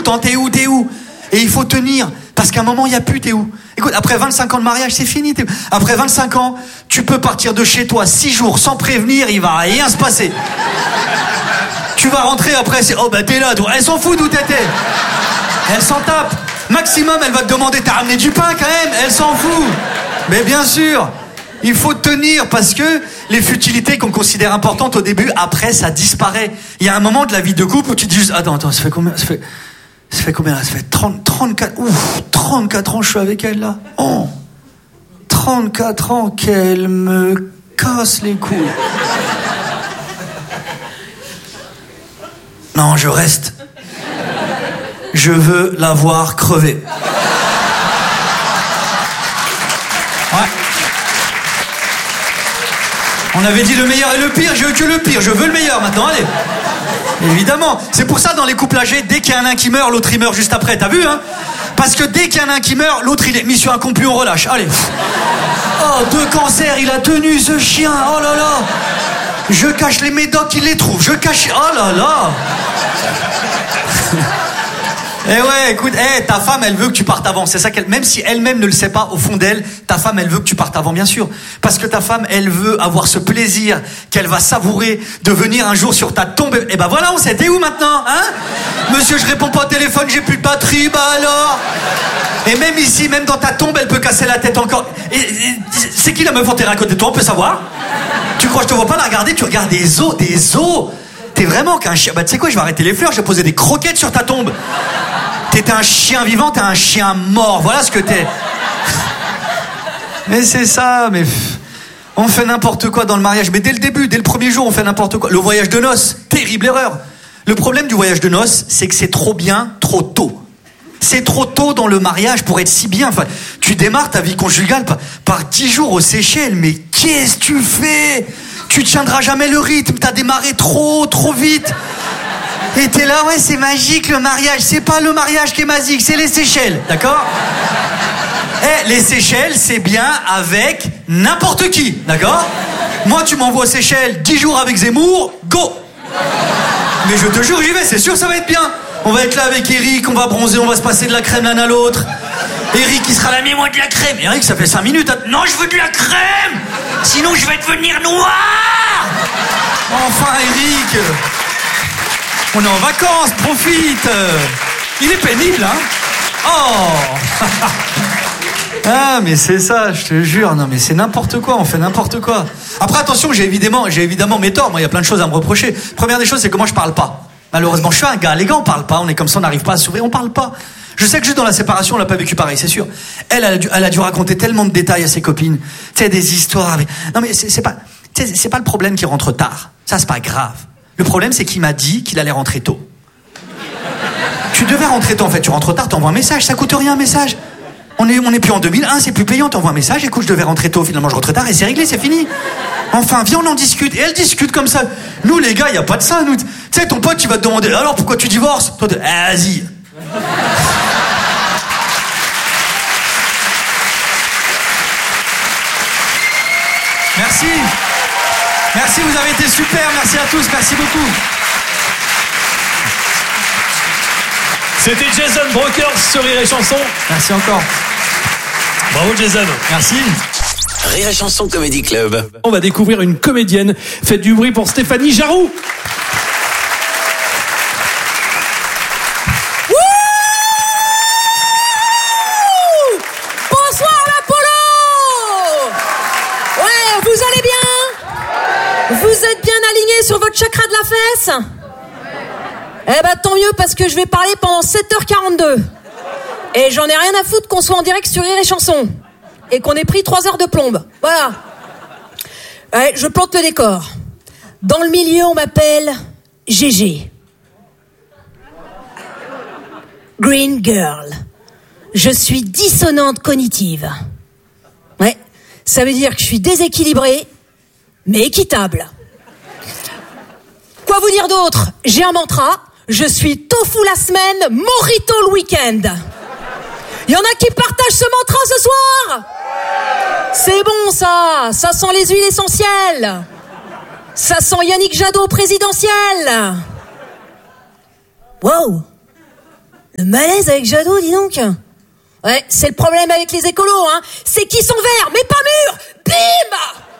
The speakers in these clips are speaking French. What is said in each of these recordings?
temps, t'es où? Et il faut tenir, parce qu'à un moment, il n'y a plus, t'es où? Écoute, après 25 ans de mariage, c'est fini, t'es où? Après 25 ans, tu peux partir de chez toi 6 jours sans prévenir, il va rien se passer. Tu vas rentrer après, c'est, oh bah t'es là, toi. Elle s'en fout d'où t'étais. Elle s'en tape. Maximum, elle va te demander, t'as ramené du pain quand même? Elle s'en fout. Mais bien sûr, il faut tenir parce que les futilités qu'on considère importantes au début, après, ça disparaît. Il y a un moment de la vie de couple où tu te dis juste, attends, ça fait combien? Ça fait combien là? Ça fait 34, 34 ans je suis avec elle là. Oh, 34 ans qu'elle me casse les couilles. Non, je reste. Je veux la voir crever. Ouais. On avait dit le meilleur et le pire, je veux que le pire, je veux le meilleur maintenant, allez. Évidemment, c'est pour ça dans les couples âgés, dès qu'il y en a un qui meurt, l'autre il meurt juste après, t'as vu hein? Parce que dès qu'il y en a un qui meurt, l'autre il est mission accomplie, on relâche, allez. Oh, 2 cancers, il a tenu ce chien, oh là là. Je cache les médocs, il les trouve, je cache, oh là là. Eh ouais, écoute, ta femme, elle veut que tu partes avant. C'est ça qu'elle, même si elle-même ne le sait pas, au fond d'elle, ta femme, elle veut que tu partes avant, bien sûr. Parce que ta femme, elle veut avoir ce plaisir qu'elle va savourer de venir un jour sur ta tombe. Et ben voilà, on sait, t'es où maintenant, hein? Monsieur, je réponds pas au téléphone, j'ai plus de batterie, bah alors. Et même ici, même dans ta tombe, elle peut casser la tête encore. Et c'est qui la meuf enterrée à côté de toi, on peut savoir? Tu crois que je te vois pas la regarder? Tu regardes des os. T'es vraiment qu'un chien. Bah tu sais quoi, je vais arrêter les fleurs, je vais poser des croquettes sur ta tombe. T'es un chien vivant, t'es un chien mort, voilà ce que t'es. Mais c'est ça, mais on fait n'importe quoi dans le mariage. Mais dès le début, dès le premier jour, on fait n'importe quoi. Le voyage de noces, terrible erreur. Le problème du voyage de noces, c'est que c'est trop bien, trop tôt. C'est trop tôt dans le mariage pour être si bien. Enfin, tu démarres ta vie conjugale par 10 jours aux Seychelles, mais qu'est-ce que tu fais? Tu tiendras jamais le rythme, t'as démarré trop vite. Et t'es là, ouais, c'est magique le mariage. C'est pas le mariage qui est magique, c'est les Seychelles, d'accord? Les Seychelles, c'est bien avec n'importe qui, d'accord? Moi, tu m'envoies aux Seychelles 10 jours avec Zemmour, go! Mais je te jure, j'y vais, c'est sûr, ça va être bien. On va être là avec Eric, on va bronzer, on va se passer de la crème l'un à l'autre. Eric, il sera là, mais moi de la crème. Eric, ça fait 5 minutes. Non, je veux de la crème! Sinon, je vais devenir noir! Enfin, Eric! On est en vacances, profite! Il est pénible, hein? Oh! Ah, mais c'est ça, je te jure. Non, mais c'est n'importe quoi, on fait n'importe quoi. Après, attention, j'ai évidemment mes torts. Moi, il y a plein de choses à me reprocher. Première des choses, c'est que moi, je parle pas. Malheureusement, je suis un gars. Les gars, on parle pas. On est comme ça, on n'arrive pas à s'ouvrir, on parle pas. Je sais que juste dans la séparation, on l'a pas vécu pareil, c'est sûr. Elle a dû raconter tellement de détails à ses copines. Tu sais, des histoires avec... Non, mais c'est pas le problème qu'il rentre tard. Ça, c'est pas grave. Le problème, c'est qu'il m'a dit qu'il allait rentrer tôt. Tu devais rentrer tôt, en fait. Tu rentres tard, t'envoies un message. Ça coûte rien, un message. On est plus en 2001, c'est plus payant. T'envoies un message. Écoute, je devais rentrer tôt. Finalement, je rentre tard et c'est réglé, c'est fini. Enfin, viens, on en discute. Et elle discute comme ça. Nous, les gars, y a pas de ça, nous. Tu sais, ton pote, tu vas te demander, alors pourquoi tu divorces? Toi, vas-y. Merci. Merci, vous avez été super. Merci à tous. Merci beaucoup. C'était Jason Brokers sur Rire et Chanson. Merci encore. Bravo Jason. Merci. Rire et Chanson Comedy Club. On va découvrir une comédienne. Faites du bruit pour Stéphanie Jarou. Bonsoir l'Apollo. Ouais, vous allez bien? Vous êtes bien alignés sur votre chakra de la fesse? Eh ben tant mieux parce que je vais parler pendant 7h42. Et j'en ai rien à foutre qu'on soit en direct sur Rire et Chanson. Et qu'on ait pris 3 heures de plombe. Voilà. Ouais, je plante le décor. Dans le milieu, on m'appelle GG. Green Girl. Je suis dissonante cognitive. Ouais, ça veut dire que je suis déséquilibrée, mais équitable. Quoi vous dire d'autre? J'ai un mantra. Je suis tofu la semaine, mojito le week-end. Il y en a qui partagent ce mantra ce soir? C'est bon ça sent les huiles essentielles. Ça sent Yannick Jadot présidentiel. Wow. Le malaise avec Jadot, dis donc. Ouais, c'est le problème avec les écolos, hein. C'est qu'ils sont verts, mais pas mûrs. Bim!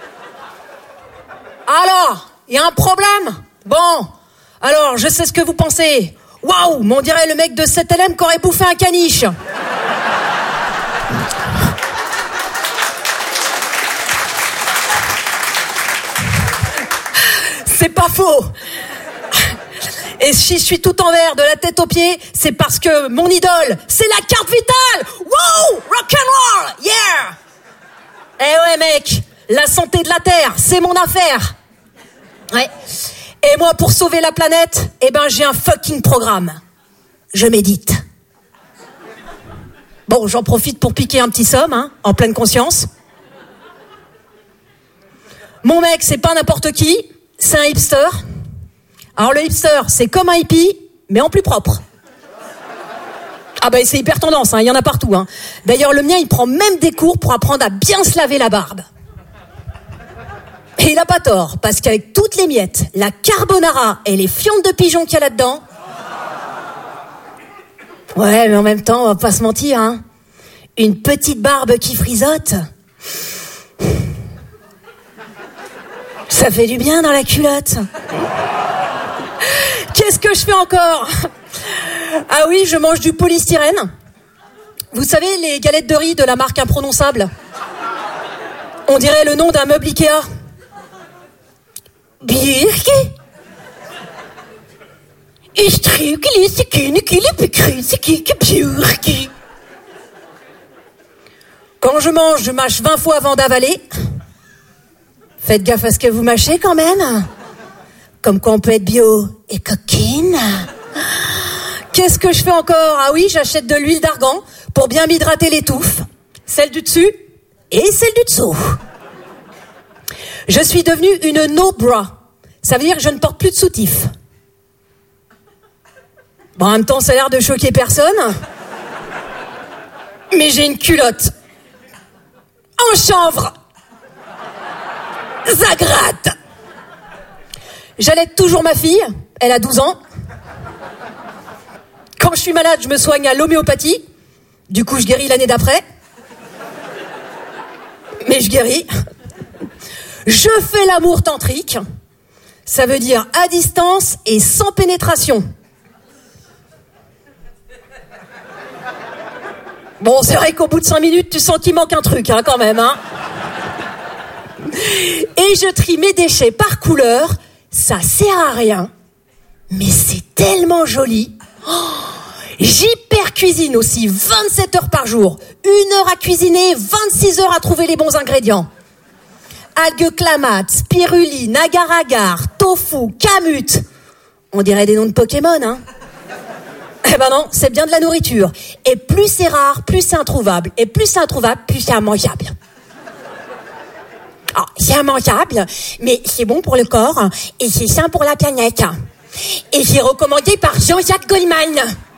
Alors, il y a un problème? Bon, alors, je sais ce que vous pensez. Waouh, mais on dirait le mec de 7LM qui aurait bouffé un caniche. C'est pas faux. Et si je suis tout en vert de la tête aux pieds, c'est parce que mon idole, c'est la carte vitale. Wow, rock'n'roll, yeah. Eh ouais mec, la santé de la Terre, c'est mon affaire. Ouais. Et moi, pour sauver la planète, eh ben j'ai un fucking programme. Je médite. Bon, j'en profite pour piquer un petit somme, hein, en pleine conscience. Mon mec, c'est pas n'importe qui, c'est un hipster. Alors le hipster, c'est comme un hippie, mais en plus propre. Ah bah c'est hyper tendance, hein, il y en a partout. Hein. D'ailleurs, le mien, il prend même des cours pour apprendre à bien se laver la barbe. Et il a pas tort, parce qu'avec toutes les miettes, la carbonara et les fientes de pigeon qu'il y a là-dedans... Ouais, mais en même temps, on va pas se mentir, hein. Une petite barbe qui frisote... Ça fait du bien dans la culotte. Qu'est-ce que je fais encore? Ah oui, je mange du polystyrène. Vous savez, les galettes de riz de la marque imprononçable. On dirait le nom d'un meuble Ikea. Birki. Quand je mange, je mâche 20 fois avant d'avaler. Faites gaffe à ce que vous mâchez quand même. Comme quoi on peut être bio et coquine. Qu'est-ce que je fais encore? Ah oui, j'achète de l'huile d'argan pour bien m'hydrater les touffes. Celle du dessus et celle du dessous. Je suis devenue une no-bra. Ça veut dire que je ne porte plus de soutif. Bon, en même temps, ça a l'air de choquer personne. Mais j'ai une culotte. En chanvre. Ça gratte. J'allaite toujours ma fille, elle a 12 ans. Quand je suis malade, je me soigne à l'homéopathie. Du coup, je guéris l'année d'après. Mais je guéris. Je fais l'amour tantrique. Ça veut dire à distance et sans pénétration. Bon, c'est vrai qu'au bout de 5 minutes, tu sens qu'il manque un truc, hein, quand même, hein. Et je trie mes déchets par couleur. Ça sert à rien, mais c'est tellement joli. Oh, j'hyper cuisine aussi, 27 heures par jour. 1 heure à cuisiner, 26 heures à trouver les bons ingrédients. Algues clamates, spiruline, agar-agar, tofu, kamut. On dirait des noms de Pokémon, hein. Eh ben non, c'est bien de la nourriture. Et plus c'est rare, plus c'est introuvable. Et plus c'est introuvable, plus c'est immangeable. Oh, c'est immangeable, mais c'est bon pour le corps et c'est sain pour la planète. Et c'est recommandé par Jean-Jacques Goldman.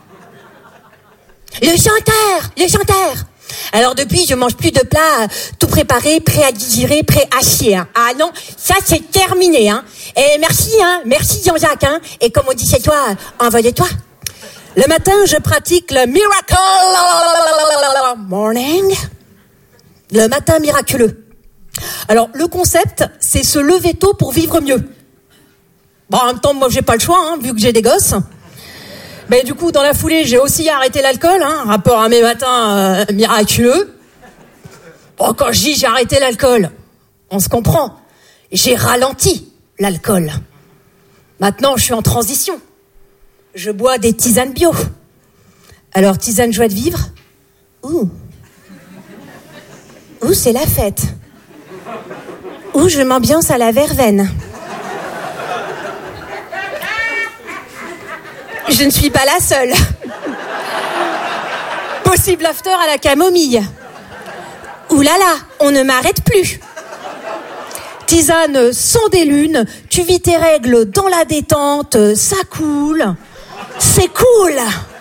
Le chanteur. Alors depuis, je mange plus de plats tout préparés, prêts à digérer, prêts à chier. Hein. Ah non, ça c'est terminé. Hein. Et merci Jean-Jacques. Hein. Et comme on dit chez toi, envoie-toi. Le matin, je pratique le Miracle Morning. Le matin miraculeux. Alors, le concept, c'est se lever tôt pour vivre mieux. Bon, en même temps, moi, j'ai pas le choix, hein, vu que j'ai des gosses. Mais du coup, dans la foulée, j'ai aussi arrêté l'alcool, hein, rapport à mes matins miraculeux. Bon, quand je dis j'ai arrêté l'alcool, on se comprend. J'ai ralenti l'alcool. Maintenant, je suis en transition. Je bois des tisanes bio. Alors, tisane joie de vivre. Ouh, c'est la fête. Ouh, je m'ambiance à la verveine. Je ne suis pas la seule. Possible after à la camomille. Ouh là là, on ne m'arrête plus. Tisane sans des lunes, tu vis tes règles dans la détente, ça coule. C'est cool.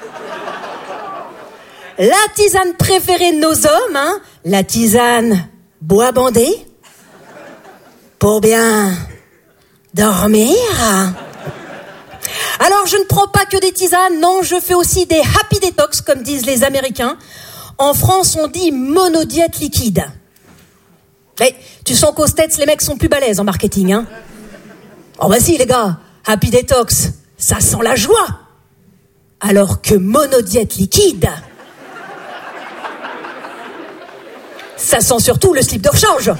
La tisane préférée de nos hommes, hein, la tisane bois bandé. Pour bien dormir. Alors, je ne prends pas que des tisanes, non, je fais aussi des happy detox, comme disent les Américains. En France, on dit monodiète liquide. Mais tu sens qu'aux States, les mecs sont plus balèzes en marketing, hein. Oh bah si, les gars, happy detox, ça sent la joie. Alors que monodiète liquide, ça sent surtout le slip de rechange.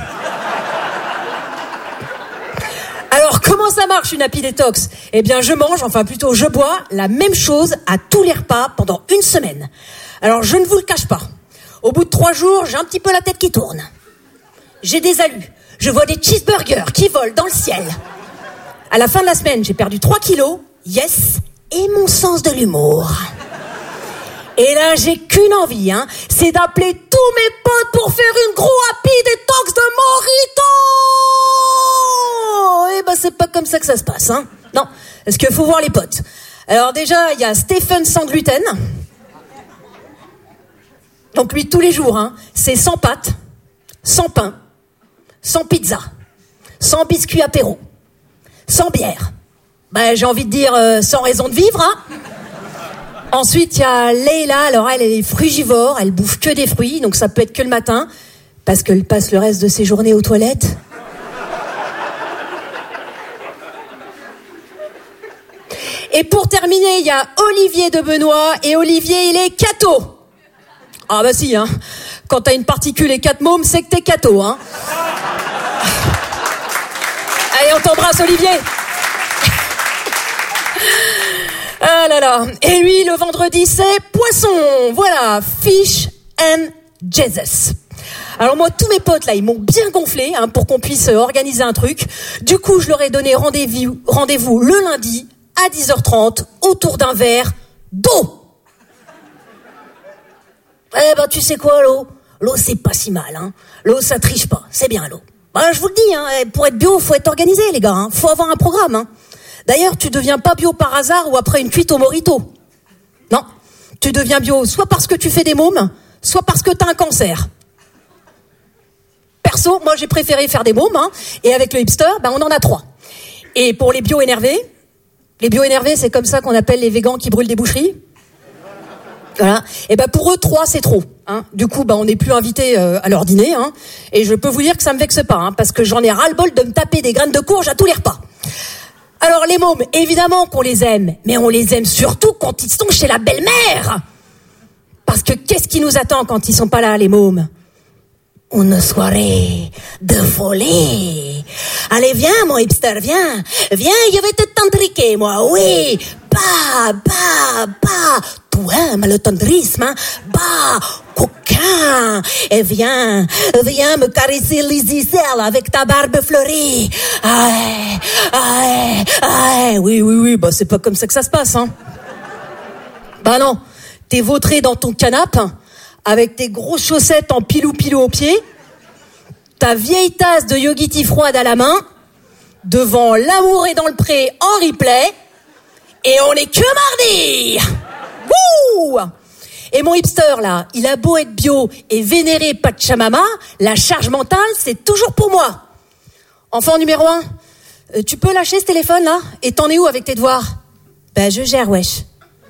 Alors, comment ça marche une happy detox ? Eh bien, je mange, enfin plutôt je bois la même chose à tous les repas pendant 1 semaine. Alors, je ne vous le cache pas. Au bout de 3 jours, j'ai un petit peu la tête qui tourne. J'ai des alus. Je vois des cheeseburgers qui volent dans le ciel. À la fin de la semaine, j'ai perdu 3 kilos. Yes. Et mon sens de l'humour. Et là, j'ai qu'une envie, hein. C'est d'appeler tous mes potes pour faire une gros happy detox de Morito. Eh ben, c'est pas comme ça que ça se passe, hein. Non. Parce qu'il faut voir les potes. Alors déjà, il y a Stephen sans gluten. Donc lui, tous les jours, hein, c'est sans pâtes, sans pain, sans pizza, sans biscuit apéro, sans bière. Ben, j'ai envie de dire sans raison de vivre, hein. Ensuite, il y a Leila. Alors elle est frugivore, elle bouffe que des fruits, donc ça peut être que le matin, parce qu'elle passe le reste de ses journées aux toilettes. Et pour terminer, il y a Olivier de Benoît, et Olivier, il est catho. Ah bah si, hein. Quand t'as une particule et 4 mômes, c'est que t'es catho, hein. Allez, on t'embrasse, Olivier. Ah là là. Et lui, le vendredi, c'est poisson. Voilà, fish and Jesus. Alors moi, tous mes potes, là, ils m'ont bien gonflé, hein, pour qu'on puisse organiser un truc. Du coup, je leur ai donné rendez-vous le lundi à 10h30 autour d'un verre d'eau. Eh ben, tu sais quoi, l'eau, c'est pas si mal, hein. L'eau, ça triche pas. C'est bien, l'eau. Bah, je vous le dis, hein, pour être bio, faut être organisé, les gars, hein. Faut avoir un programme, hein. D'ailleurs, tu deviens pas bio par hasard ou après une cuite au Morito. Non. Tu deviens bio soit parce que tu fais des mômes, soit parce que t'as un cancer. Perso, moi, j'ai préféré faire des mômes, hein. Et avec le hipster, ben, on en a 3. Et pour les bio-énervés, c'est comme ça qu'on appelle les végans qui brûlent des boucheries. Voilà. Et ben pour eux, 3 c'est trop, hein. Du coup, on n'est plus invités à leur dîner, hein. Et je peux vous dire que ça me vexe pas, hein, parce que j'en ai ras-le-bol de me taper des graines de courge à tous les repas. Alors les mômes, évidemment qu'on les aime, mais on les aime surtout quand ils sont chez la belle-mère. Parce que qu'est-ce qui nous attend quand ils sont pas là, les mômes ? Une soirée de folie. Allez, viens, mon hipster, viens, je vais te tantriquer, moi, oui. Bah, tu aimes le tendrisme, hein? Bah, coquin. Et viens me caresser les aisselles avec ta barbe fleurie. Oui, bah, c'est pas comme ça que ça se passe, hein. Bah non, t'es vautré dans ton canapé, avec tes grosses chaussettes en pilou-pilou aux pieds, ta vieille tasse de yogiti froide à la main, devant L'amour est dans le pré en replay, et on est que mardi. Wouh! Et mon hipster, là, il a beau être bio et vénérer Pachamama, la charge mentale, c'est toujours pour moi. Enfant numéro 1, tu peux lâcher ce téléphone, là? Et t'en es où avec tes devoirs? Ben, je gère, wesh.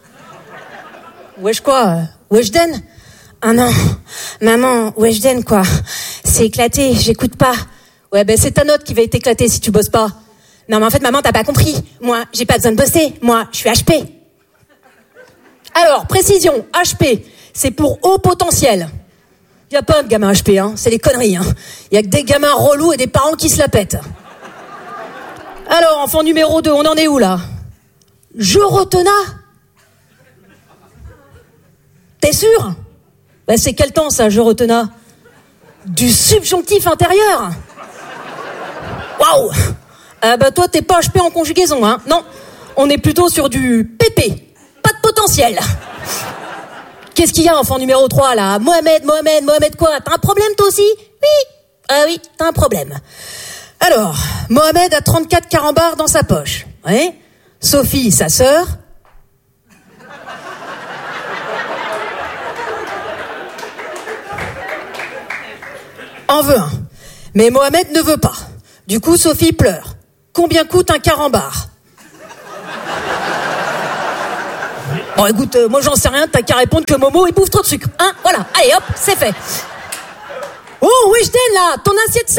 Wesh quoi? Weshden? Ah non, maman, Weshden quoi. C'est éclaté, j'écoute pas. Ouais, ben c'est ta note qui va être éclatée si tu bosses pas. Non mais en fait maman, t'as pas compris. Moi, j'ai pas besoin de bosser. Moi, je suis HP. Alors, précision, HP, c'est pour haut potentiel. Y a pas de gamins HP, hein. C'est des conneries, hein. Y a que des gamins relous et des parents qui se la pètent. Alors, enfant numéro 2, on en est où là? Je retenais. T'es sûr? Ben c'est quel temps ça, je retenais? Du subjonctif intérieur. Waouh. Bah toi t'es pas HP en conjugaison, hein. Non, on est plutôt sur du PP. Pas de potentiel. Qu'est-ce qu'il y a, enfant numéro 3 là? Mohamed quoi? T'as un problème toi aussi? Oui. Ah oui, t'as un problème. Alors, Mohamed a 34 carambars dans sa poche. Ouais. Sophie, sa sœur, en veut un. Mais Mohamed ne veut pas. Du coup, Sophie pleure. Combien coûte un carambar? Bon, écoute, moi j'en sais rien, t'as qu'à répondre que Momo, il bouffe trop de sucre. Hein, voilà, allez hop, c'est fait. Oh, Weshden, là, ton assiette